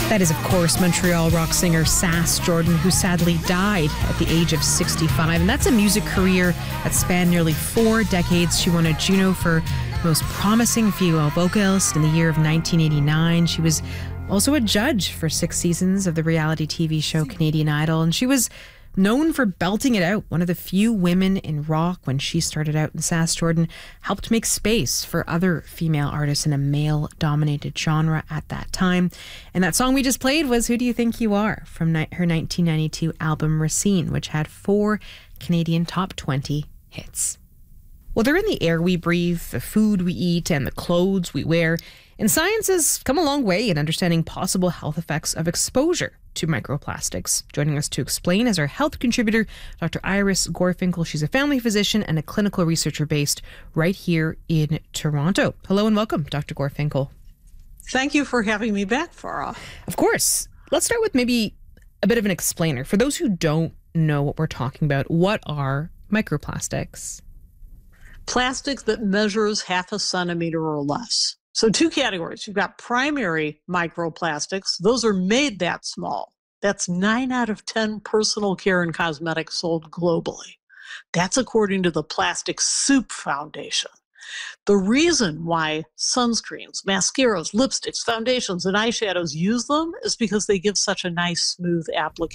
That is, of course, Montreal rock singer Sass Jordan, who sadly died at the age of 65. And that's a music career that spanned nearly 4 decades. She won a Juno for Most Promising Female Vocalist in the year of 1989. She was also a judge for 6 seasons of the reality TV show Canadian Idol. And she was known for belting it out, one of the few women in rock when she started out. And Sass Jordan helped make space for other female artists in a male-dominated genre at that time. And that song we just played was Who Do You Think You Are? From her 1992 album Racine, which had 4 Canadian top 20 hits. Well, they're in the air we breathe, the food we eat, and the clothes we wear. And science has come a long way in understanding possible health effects of exposure to microplastics. Joining us to explain is our health contributor, Dr. Iris Gorfinkel. She's a family physician and a clinical researcher based right here in Toronto. Hello and welcome, Dr. Gorfinkel. Thank you for having me back, Farah. Of course. Let's start with maybe a bit of an explainer. For those who don't know what we're talking about, what are microplastics? Plastic that measures 0.5 centimeter or less. So 2 categories. You've got primary microplastics. Those are made that small. That's 9 out of 10 personal care and cosmetics sold globally. That's according to the Plastic Soup Foundation. The reason why sunscreens, mascaras, lipsticks, foundations, and eyeshadows use them is because they give such a nice, smooth application.